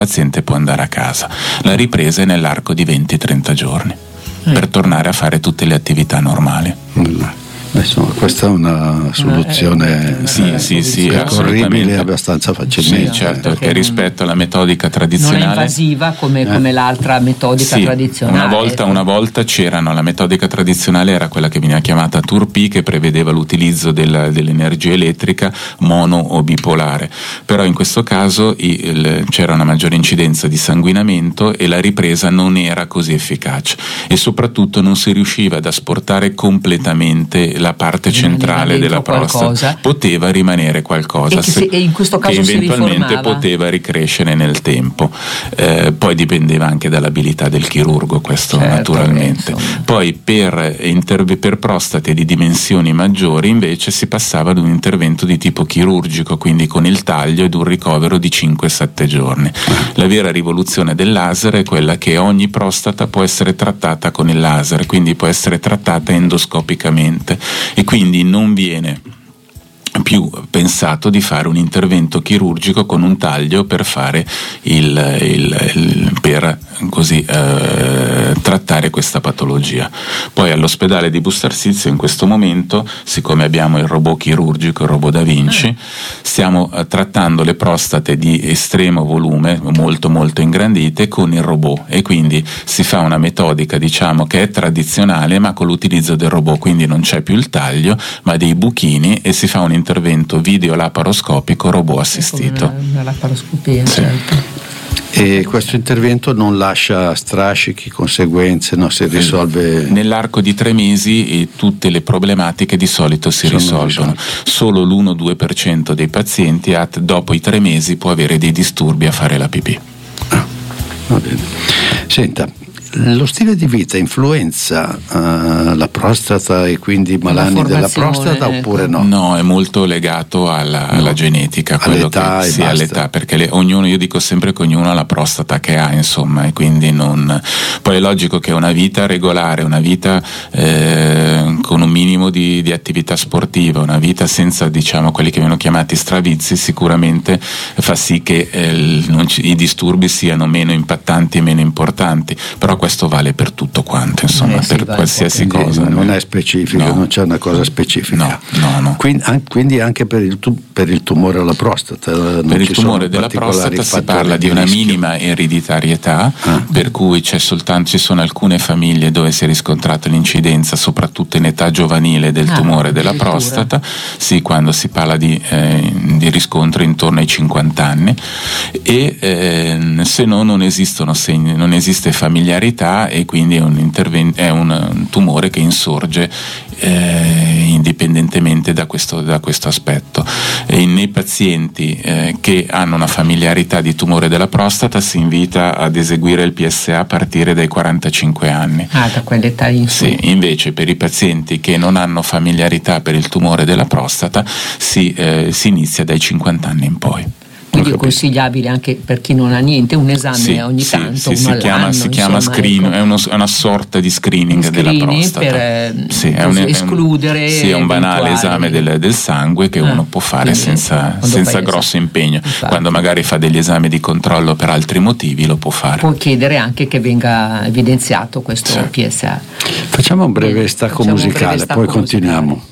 paziente può andare a casa. La ripresa è nell'arco di 20-30 giorni per tornare a fare tutte le attività normali. Insomma, questa è una soluzione percorribile abbastanza facilmente. Sì, certo, perché rispetto alla metodica tradizionale non è invasiva come l'altra metodica tradizionale. Una volta c'erano, la metodica tradizionale era quella che veniva chiamata TURP, che prevedeva l'utilizzo dell'energia elettrica mono o bipolare, però in questo caso c'era una maggiore incidenza di sanguinamento e la ripresa non era così efficace, e soprattutto non si riusciva ad asportare completamente la parte centrale della prostata. Poteva rimanere qualcosa e in questo caso che eventualmente poteva ricrescere nel tempo, poi dipendeva anche dall'abilità del chirurgo, questo naturalmente. Poi per prostate di dimensioni maggiori invece si passava ad un intervento di tipo chirurgico, quindi con il taglio ed un ricovero di 5-7 giorni. La vera rivoluzione del laser è quella che ogni prostata può essere trattata con il laser, quindi può essere trattata endoscopicamente, e quindi non viene più pensato di fare un intervento chirurgico con un taglio per fare per così trattare questa patologia. Poi all'ospedale di Bustarsizio in questo momento, siccome abbiamo il robot chirurgico, il robot Da Vinci, stiamo trattando le prostate di estremo volume, molto molto ingrandite, con il robot, e quindi si fa una metodica, diciamo, che è tradizionale ma con l'utilizzo del robot, quindi non c'è più il taglio ma dei buchini, e si fa un intervento video-laparoscopico robot assistito. Una laparoscopia, certo. E questo intervento non lascia strascichi, conseguenze, no? Si risolve nell'arco di 3 mesi, e tutte le problematiche di solito si risolvono. Solo l'1-2% dei pazienti dopo i 3 mesi può avere dei disturbi a fare la pipì. Va bene. Senta, lo stile di vita influenza la prostata e quindi i malanni della prostata, oppure no? No, è molto legato alla genetica, all'età, all'età, perché io dico sempre che ognuno ha la prostata che ha, insomma, e quindi poi è logico che una vita regolare, una vita con un minimo di attività sportiva, una vita senza, diciamo, quelli che vengono chiamati stravizi, sicuramente fa sì che i disturbi siano meno impattanti e meno importanti, però questo vale per tutto quanto, insomma, per qualsiasi cosa. Non è specifico, non c'è una cosa specifica. No. Quindi anche per il tumore alla prostata. Per il tumore della prostata si parla di una minima ereditarietà, per cui ci sono alcune famiglie dove si è riscontrata l'incidenza, soprattutto in età giovanile, del tumore della prostata, quando si parla di riscontro intorno ai 50 anni, e se no non esistono segni, non esiste familiarità, e quindi è un tumore che insorge indipendentemente da questo aspetto. E nei pazienti che hanno una familiarità di tumore della prostata si invita ad eseguire il PSA a partire dai 45 anni. Da quell'età in su. Sì, invece per i pazienti che non hanno familiarità per il tumore della prostata si inizia dai 50 anni in poi. Quindi è consigliabile anche per chi non ha niente un esame ogni tanto, si chiama screening, è una sorta di screening della prostata per escludere è un banale esame del sangue che uno può fare senza grosso impegno. Quando magari fa degli esami di controllo per altri motivi lo può fare. Può chiedere anche che venga evidenziato questo PSA. Facciamo un breve stacco musicale, poi continuiamo.